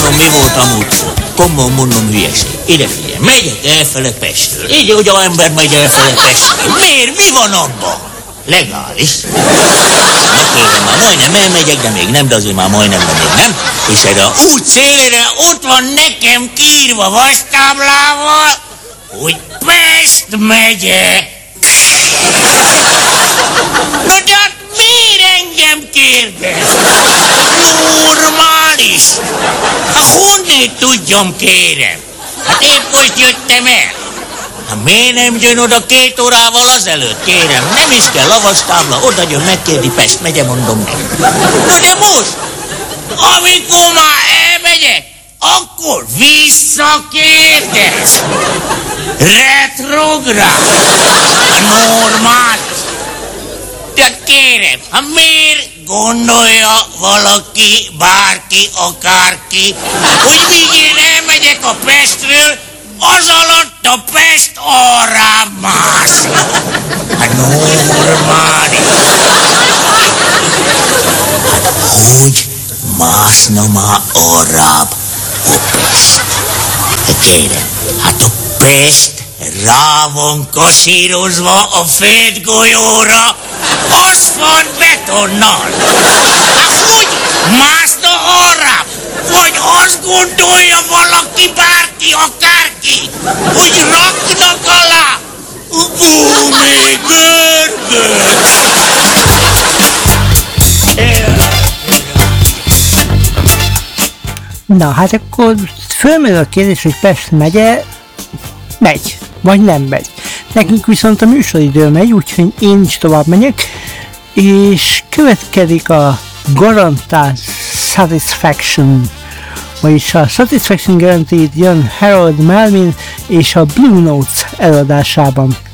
tudom, mi volt amúgy szó. Komolyan mondom, hülyeség. Ide figyelj, megyek elfele Pestről. Így, hogy az ember megy elfele Pestről. Miért? Mi van abban? Legális. Megkérem, már majdnem elmegyek, de még nem, de azért már majdnem, de még nem. És erre a út szélére ott van nekem kiírva vastáblával, hogy Pest megye. Na de hát miért engem kérdez? Normális. Hát honnét tudjam, kérem? Hát épp most jöttem el. Hát miért nem jön oda 2 órával azelőtt, kérem? Nem is kell lavastábla, oda jön megkérni Pest megye, mondom meg. Na de most, amikor már elmegyek, akkor visszakérdez. Retrograd. Normális. De kérem, hát miért gondolja valaki, bárki, akárki, hogy míg én elmegyek a Pestről, az alatt a Pest arrább mászik? Hát normális. Hát hogy mászna már arrább a Pest? Kérem, hát a Pest rá van kasírozva a földgolyóra aszfaltbetonnal. Hát hogy mászna arrább? Vagy azt gondolja valaki, bárki, akárki, hogy raknak alá gumi görgöt? Na, hát akkor fölmerül a kérdés, hogy Pest megye megy, vagy nem megy. Nekünk viszont a műsoridő megy, úgyhogy én is tovább megyek, és következik a Guaranteed Satisfaction, vagyis a Satisfaction Guaranteed jön Harold Melvin és a Blue Notes előadásában.